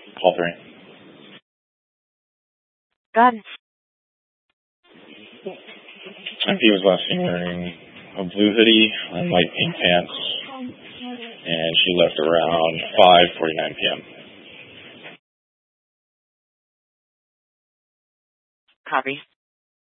Call 3. Got it. MP was last seen wearing a blue hoodie and light pink pants, and she left around 5:49 p.m. Copy.